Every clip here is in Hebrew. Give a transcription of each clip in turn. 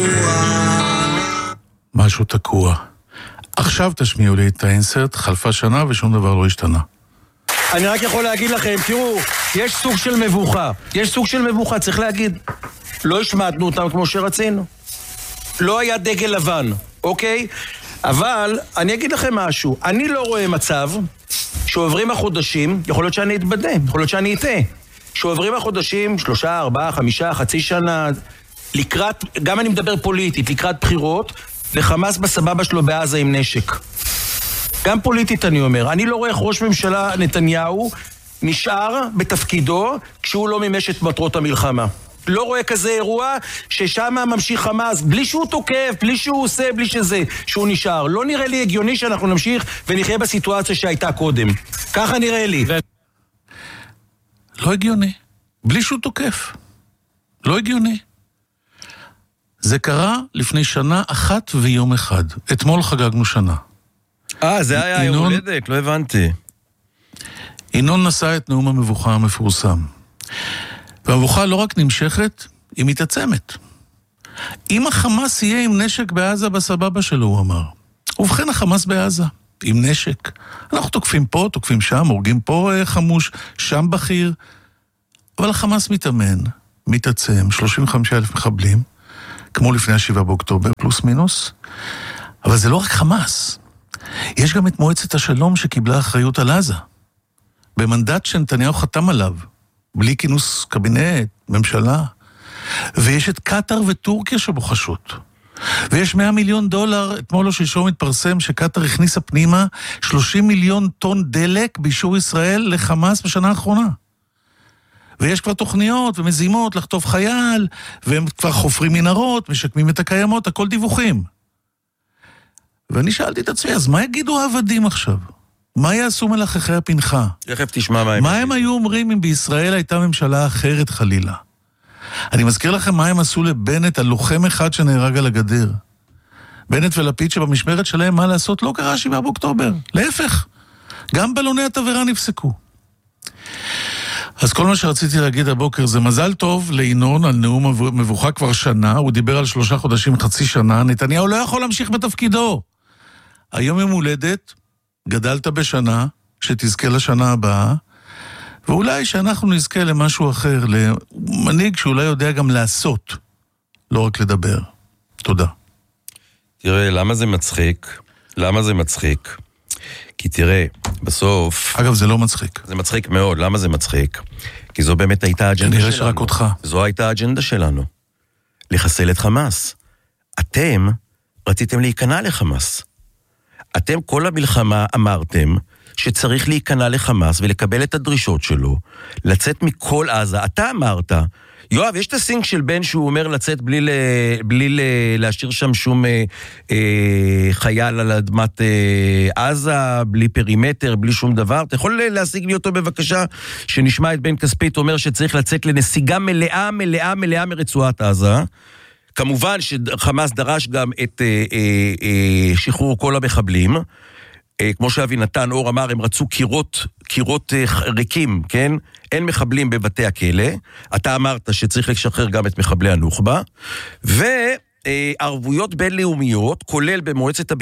משהו תקוע. עכשיו תשמיעו לי את האינסרט, חלפה שנה ושום דבר לא השתנה. אני רק יכול להגיד לכם, תראו, יש סוג של מבוכה. יש סוג של מבוכה, צריך להגיד. לא השמענו אותם כמו שרצינו. לא היה דגל לבן, אוקיי? אבל אני אגיד לכם משהו. אני לא רואה מצב שעוברים החודשים, יכול להיות שאני אתבדה, יכול להיות שאני אטעה. שעוברים החודשים, 3, 4, 5, חצי שנה, לקראת, גם אני מדבר פוליטית, לקראת בחירות, וחמאס בסבבה שלו בעזה עם נשק. גם פוליטית אני אומר. אני לא רואה איך ראש ממשלה נתניהו נשאר בתפקידו כשהוא לא מימש את מטרות המלחמה. לא רואה כזה אירוע ששם ממשיך חמאס, בלי שהוא תוקף, בלי שהוא עושה, בלי שזה, שהוא נשאר. לא נראה לי הגיוני שאנחנו נמשיך ונחיה בסיטואציה שהייתה קודם. ככה נראה לי. לא הגיוני. בלי שהוא תוקף. לא הגיוני. זה קרה לפני שנה אחת ויום אחד. אתמול חגגנו שנה. זה היה יום הולדת, לא הבנתי. ינון נשא את נאום המבוכה המפורסם. והמבוכה לא רק נמשכת, היא מתעצמת. אם החמאס יהיה עם נשק בעזה בסבבה שלו, הוא אמר. ובכן החמאס בעזה, עם נשק. אנחנו תוקפים פה, תוקפים שם, הורגים פה חמוש, שם בכיר. אבל החמאס מתאמן, מתעצם, 35,000 מחבלים, כמו לפני 7 באוקטובר, פלוס מינוס. אבל זה לא רק חמאס. יש גם את מועצת השלום שקיבלה אחריות על עזה. במנדט שנתניהו חתם עליו. בלי כינוס קבינט, ממשלה. ויש את קטר וטורקיה שבוחשות. ויש $100 מיליון, אתמול או שלשום התפרסם שקטר הכניסה פנימה 30 מיליון טון דלק באישור ישראל לחמאס בשנה האחרונה. ויש כבר תוכניות ומזימות לחטוף חייל, והם כבר חופרים מנהרות, משקמים את הקיימות, הכל דיווחים. ואני שאלתי את עצמי, אז מה יגידו העבדים עכשיו? מה יעשו מלאכי הפנחה? תכף תשמע מה הם היו אומרים אם בישראל הייתה ממשלה אחרת חלילה? אני מזכיר לכם מה הם עשו לבנט, הלוחם אחד שנהרג על הגדר. בנט ולפיד שבמשמרת שלהם מה לעשות לא קרה 7 באוקטובר. להפך, גם בלוני התבערה נפסקו. אז כל מה שרציתי להגיד הבוקר זה מזל טוב לינון על נאום מבוכה כבר שנה, הוא דיבר על 3 חודשים, חצי שנה, נתניהו לא יכול להמשיך בתפקידו. היום יום הולדת, גדלת בשנה, שתזכה לשנה הבאה, ואולי שאנחנו נזכה למשהו אחר, למנהיג שאולי יודע גם לעשות, לא רק לדבר. תודה. תראה, למה זה מצחיק? למה זה מצחיק? כי תראה, בסוף... אגב, זה לא מצחיק. זה מצחיק מאוד. למה זה מצחיק? כי זו באמת הייתה האג'נדה שלנו. כנראה שרק אותך. זו הייתה האג'נדה שלנו. לחסל את חמאס. אתם רציתם להיכנע לחמאס. אתם כל המלחמה אמרתם שצריך להיכנע לחמאס ולקבל את הדרישות שלו, לצאת מכל עזה. אתה אמרת, יואב, יש את הסינק של בן שהוא אומר לצאת בלי להשאיר שם שום חייל על אדמת עזה, בלי פרימטר, בלי שום דבר. אתה יכול להשיג לי אותו בבקשה, שנשמע את בן כספית אומר שצריך לצאת לנסיגה מלאה מרצועת עזה. כמובן שחמאס דרש גם את שחרור כל המחבלים, כמו שאבי נתן אור אמר, הם רצו קירות ריקים, כן? אין מחבלים בבתי הכלא, אתה אמרת שצריך לשחרר גם את מחבלי הנוח'בה, וערבויות בינלאומיות, כולל במועצת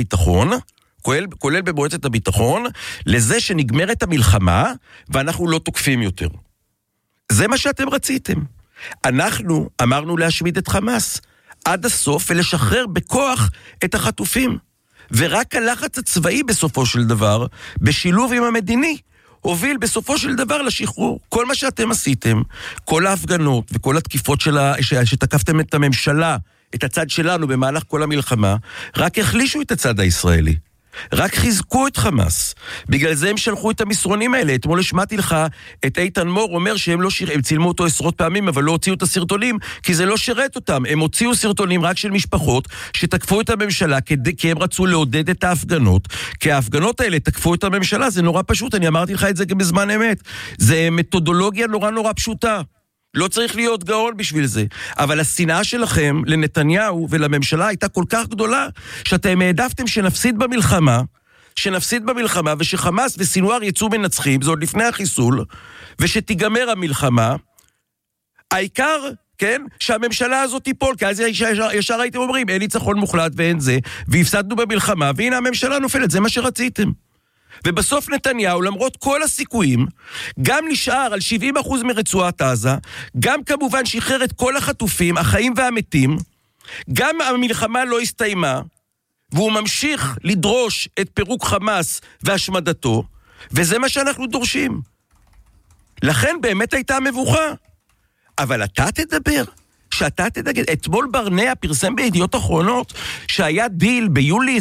הביטחון, לזה שנגמרת המלחמה, ואנחנו לא תוקפים יותר. זה מה שאתם רציתם. אנחנו אמרנו להשמיד את חמאס, עד הסוף, ולשחרר בכוח את החטופים. ורק הלחץ הצבאי בסופו של דבר, בשילוב עם המדיני, הוביל בסופו של דבר לשחרור. כל מה שאתם עשיתם, כל ההפגנות וכל התקיפות שתקפתם את הממשלה, את הצד שלנו במהלך כל המלחמה, רק החלישו את הצד הישראלי. רק חיזקו את חמאס. בגלל זה הם שלחו את המסרונים האלה. אתמול השמעתי לך את איתן מור אומר שהם לא הם צילמו אותו 10 פעמים, אבל לא הוציאו את הסרטונים, כי זה לא שרת אותם. הם הוציאו סרטונים רק של משפחות שתקפו את הממשלה, כי הם רצו לעודד את ההפגנות. כי ההפגנות האלה תקפו את הממשלה, זה נורא פשוט, אני אמרתי לך את זה גם בזמן אמת. זה מתודולוגיה נורא פשוטה. לא צריך להיות גאון בשביל זה. אבל השנאה שלכם לנתניהו ולממשלה הייתה כל כך גדולה, שאתם העדפתם שנפסיד במלחמה, ושחמאס וסינואר יצאו מנצחים, זה עוד לפני החיסול, ושתיגמר המלחמה. העיקר, כן? שהממשלה הזאת תיפול, כי אז ישר הייתם אומרים, אין ניצחון מוחלט ואין זה, והפסדנו במלחמה, והנה הממשלה נופלת, זה מה שרציתם. ובסוף נתניהו, למרות כל הסיכויים, גם נשאר על 70% מרצועת עזה, גם כמובן שחרר את כל החטופים, החיים והמתים, גם המלחמה לא הסתיימה, והוא ממשיך לדרוש את פירוק חמאס והשמדתו, וזה מה שאנחנו דורשים. לכן באמת הייתה מבוכה. אבל אתה תדבר, שאתה תדגל. אתמול ברנע פרסם בידיעות אחרונות שהיה דיל ביולי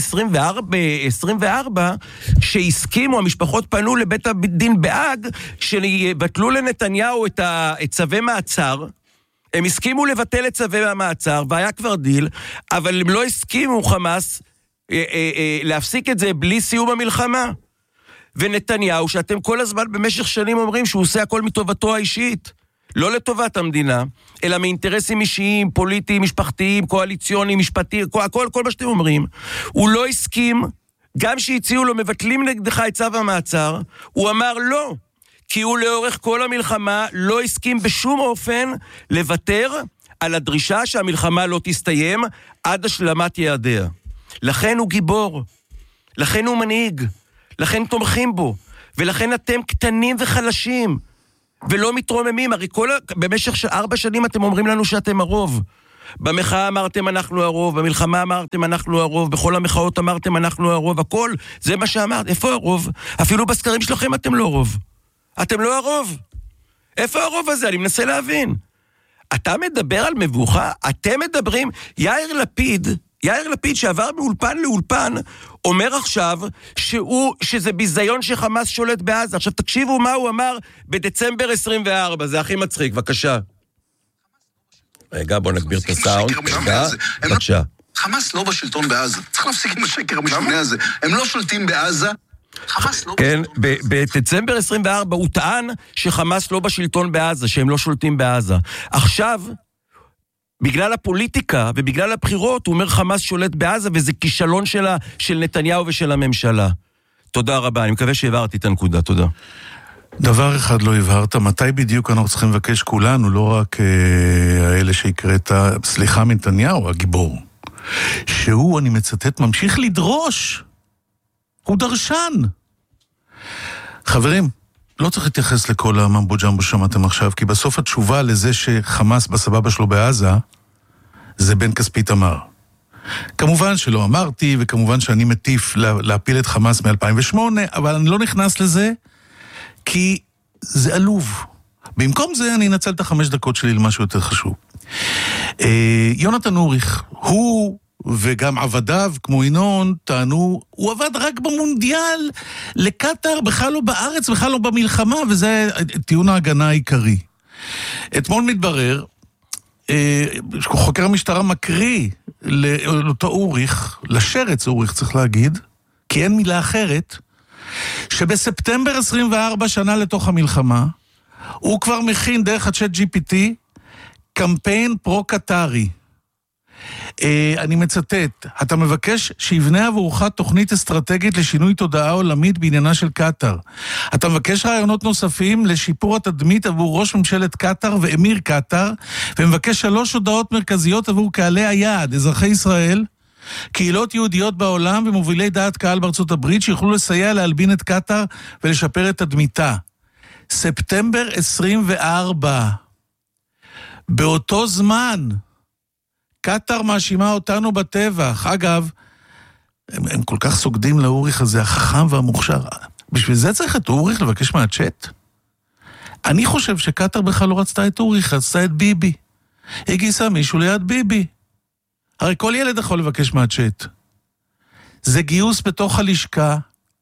24 שהסכימו, המשפחות פנו לבית הדין בהאג, שבטלו לנתניהו את צווי מעצר, הם הסכימו לבטל את צווי המעצר, והיה כבר דיל, אבל הם לא הסכימו חמאס להפסיק את זה בלי סיום המלחמה. ונתניהו, שאתם כל הזמן במשך שנים אומרים שהוא עושה הכל מטובתו האישית, לא לטובת המדינה, אלא מאינטרסים אישיים, פוליטיים, משפחתיים, קואליציוניים, משפטיים, כל מה שאתם אומרים, הוא לא הסכים, גם שהציעו לו מבטלים נגדך את צו המעצר, הוא אמר לא, כי הוא לאורך כל המלחמה לא הסכים בשום אופן לוותר על הדרישה שהמלחמה לא תסתיים עד השלמת יעדיה. לכן הוא גיבור, לכן הוא מנהיג, לכן תומכים בו, ולכן אתם קטנים וחלשים, ולא מתרוממים. הרי במשך 4 שנים אתם אומרים לנו שאתם הרוב. במחאה אמרתם אנחנו הרוב, במלחמה אמרתם אנחנו הרוב, בכל המחאות אמרתם אנחנו הרוב, הכל, זה מה שאמרת. איפה הרוב? אפילו בסקרים שלכם אתם לא רוב. אתם לא הרוב. איפה הרוב הזה? אני מנסה להבין. אתה מדבר על מבוכה? אתם מדברים, יאיר לפיד שעבר מאולפן לאולפן, אומר עכשיו שזה ביזיון שחמאס שולט בעזה. עכשיו תקשיבו מה הוא אמר בדצמבר 24, זה הכי מצחיק, בבקשה. רגע, בוא נגביר את הסאונד. בבקשה. חמאס לא בשלטון בעזה. צריך להפסיק עם השקר המשונה הזה. הם לא שולטים בעזה. כן, בדצמבר 24 הוא טען שחמאס לא בשלטון בעזה, שהם לא שולטים בעזה. עכשיו, בגלל הפוליטיקה ובגלל הבחירות, הוא אומר חמאס שולט בעזה, וזה כישלון של נתניהו ושל הממשלה. תודה רבה, אני מקווה שהבהרתי את הנקודה, תודה. דבר אחד לא הבהרת, מתי בדיוק אנחנו צריכים לבקש כולנו, לא רק האלה שיקראת, סליחה מנתניהו, הגיבור, שהוא, אני מצטט, ממשיך לדרוש. הוא דרשן. חברים, לא צריך להתייחס לכל הממבו ג'מבו שמעתם עכשיו, כי בסוף התשובה לזה שחמאס בסבבה שלו בעזה, זה בן כספית אמר. כמובן שלא אמרתי, וכמובן שאני מטיף להפיל את חמאס מ-2008, אבל אני לא נכנס לזה, כי זה עלוב. במקום זה אני אנצל את 5 דקות שלי למשהו יותר חשוב. יונתן אוריך, הוא וגם עבדיו, כמו ינון, טענו, הוא עבד רק במונדיאל לקטר, בכלל לא בארץ, בכלל לא במלחמה, וזה טיעון ההגנה העיקרי. אתמול מתברר, חוקר המשטרה מקריא לאותו אוריך, לשרץ אוריך צריך להגיד, כי אין מילה אחרת, שבספטמבר 24 שנה לתוך המלחמה, הוא כבר מכין דרך הצ'אט GPT, קמפיין פרו-קטרי. אני מצטט, אתה מבקש שיבנה עבורך תוכנית אסטרטגית לשינוי תודעה עולמית בעניינה של קטר. אתה מבקש רעיונות נוספים לשיפור התדמית עבור ראש ממשלת קטר ואמיר קטר, ומבקש 3 הודעות מרכזיות עבור קהלי היעד, אזרחי ישראל, קהילות יהודיות בעולם ומובילי דעת קהל בארצות הברית שיוכלו לסייע להלבין את קטר ולשפר את תדמיתה. ספטמבר 24. באותו זמן קטר מאשימה אותנו בטבח. אגב, הם כל כך סוגדים לאוריך הזה, החכם והמוכשר. בשביל זה צריך את אוריך לבקש מהצ'אט? אני חושב שקטר בכלל לא רצתה את אוריך, רצתה את ביבי. הגיסה מישהו ליד ביבי. הרי כל ילד יכול לבקש מהצ'אט. זה גיוס בתוך הלשכה,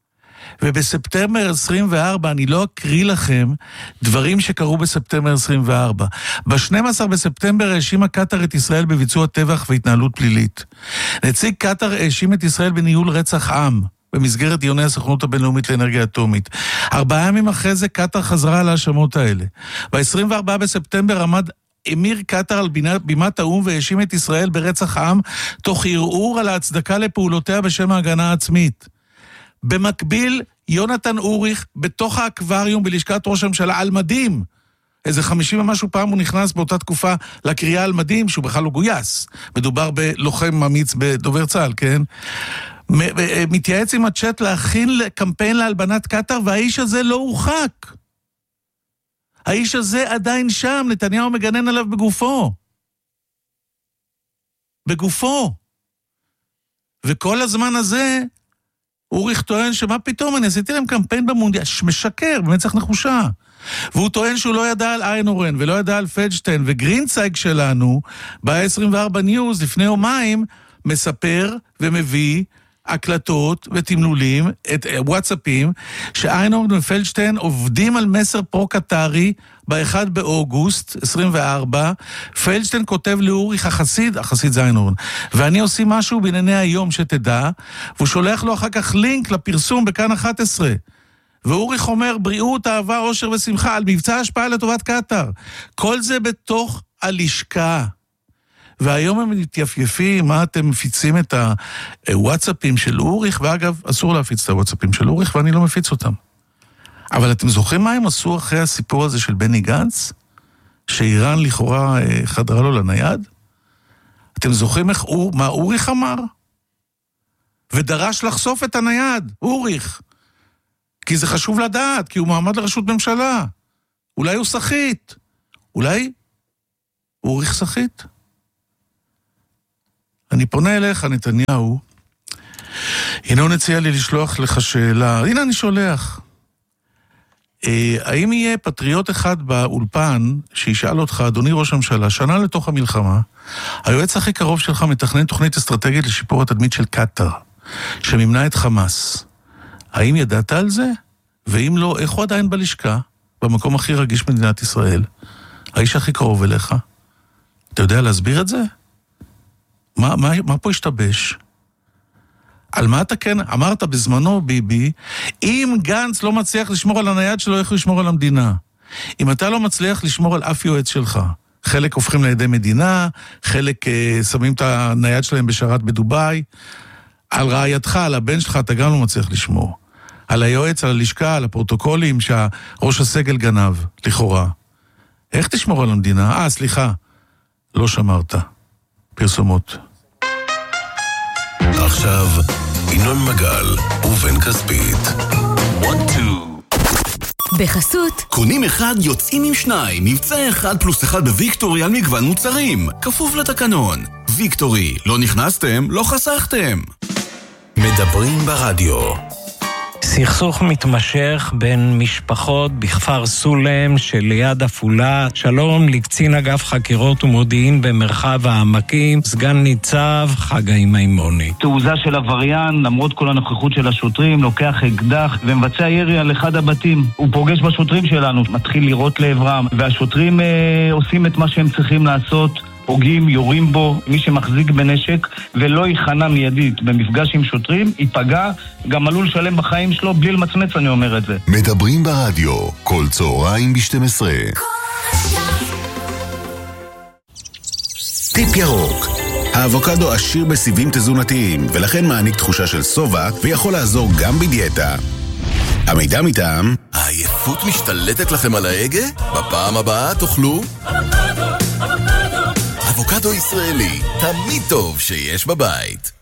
ובספטמבר 24, אני לא אקריא לכם דברים שקרו בספטמבר 24. ב-12 בספטמבר האשימה קטר את ישראל בביצוע טבח והתנהלות פלילית. נציג קטר האשים את ישראל בניהול רצח עם, במסגרת דיוני הסוכנות הבינלאומית לאנרגיה אטומית. 4 ימים אחרי זה קטר חזרה על האשמות האלה. ב-24 בספטמבר עמד אמיר קטר על בימת האום והאשים את ישראל ברצח עם, תוך ערעור על ההצדקה לפעולותיה בשם ההגנה העצמית. במקביל, יונתן אוריך בתוך האקווריום בלשכת ראש הממשלה על מדים, איזה 50 ומשהו פעם הוא נכנס באותה תקופה לקריאה על מדים, שהוא בכלל לא גויס. מדובר בלוחם אמיץ בדובר צה"ל, כן? מתייעץ עם הצ'אט להכין קמפיין להלבנת קטר, והאיש הזה לא הורחק. האיש הזה עדיין שם, נתניהו מגנן עליו בגופו. בגופו. וכל הזמן הזה, אוריך טוען שמה פתאום, אני עשיתי להם קמפיין במונדיאל, משקר, במצח נחושה. והוא טוען שהוא לא ידע על איינורן, ולא ידע על פלדשטיין, וגרינצייג שלנו, ב-24 ניוז, לפני יומיים, מספר ומביא הקלטות ותמלולים, את וואטסאפים, שאיינורן ופלדשטיין עובדים על מסר פרו-קטרי, ב-1 באוגוסט 24, פלדשטיין כותב לאוריך החסיד זה איינורן, ואני עושים משהו בענייני היום שתדע, והוא שולח לו אחר כך לינק לפרסום בכאן 11, ואוריך אומר, בריאות, אהבה, אושר ושמחה, על מבצע השפעה לטובת קטר. כל זה בתוך הלשכה. והיום הם מתייפייפים, מה אתם מפיצים את הוואטסאפים של אוריך, ואגב, אסור להפיץ את הוואטסאפים של אוריך, ואני לא מפיץ אותם. אבל אתם זוכרים מה הם עשו אחרי הסיפור הזה של בני גנץ? שאיראן לכאורה חדרה לו לנייד? אתם זוכרים מה אוריך אמר? ודרש לחשוף את הנייד, אוריך. כי זה חשוב לדעת, כי הוא מעמד לראשות ממשלה. אולי הוא שחית. אולי אוריך שחית. אני פונה אליך, נתניהו. ינון הציע לי לשלוח לך שאלה. הנה אני שולח. האם יהיה פטריוט אחד באולפן שישאל אותך, אדוני ראש הממשלה, שנה לתוך המלחמה, היועץ הכי קרוב שלך מתכנן תוכנית אסטרטגית לשיפור התדמית של קטר, שממנה את חמאס. האם ידעת על זה? ואם לא, איך הוא עדיין בלשכה, במקום הכי רגיש במדינת ישראל? האיש הכי קרוב אליך? אתה יודע להסביר את זה? מה פה השתבש? על מה אתה כן אמרת בזמנו, ביבי, אם גנץ לא מצליח לשמור על הנייד שלו, איך הוא ישמור על המדינה? אם אתה לא מצליח לשמור על אף יועץ שלך, חלק הופכים לידי מדינה, חלק שמים את הנייד שלהם בשרת בדוביי, על רעייתך, על הבן שלך, אתה גם לא מצליח לשמור. על היועץ, על הלשכה, על הפרוטוקולים שהראש הסגל גנב, לכאורה. איך תשמור על המדינה? סליחה, לא שמרת. פרסומות. עכשיו, ינון מגל ובן כספית. 1, 2. בחסות קונים אחד יוצאים עם שניים, מבצע 1+1 בוויקטורי על מגוון מוצרים, כפוף לתקנון. ויקטורי, לא נכנסתם, לא חסכתם. מדברים ברדיו. סכסוך מתמשך בין משפחות בכפר סולם שליד עפולה. שלום לקצין אגף חקירות ומודיעין במרחב העמקים, סגן ניצב חגי מימוני. תעוזה של עבריין, למרות כל הנוכחות של השוטרים, לוקח אקדח ומבצע ירי על אחד הבתים. הוא פוגש בשוטרים שלנו, מתחיל לירות לעברם, והשוטרים עושים את מה שהם צריכים לעשות. פוגעים, יורים בו, מי שמחזיק בנשק ולא ייחנה מיידית במפגש עם שוטרים, ייפגע, גם עלול לשלם בחיים שלו בלי למצמץ, אני אומר את זה. מדברים ברדיו, כל צהריים ב-12. טיפ ירוק. האבוקדו עשיר בסיבים תזונתיים, ולכן מעניק תחושה של סובה, ויכול לעזור גם בדיאטה. המידע מטעם, העייפות משתלטת לכם על ההגה? בפעם הבאה תאכלו אבוקדו ישראלי, תמיד טוב שיש בבית.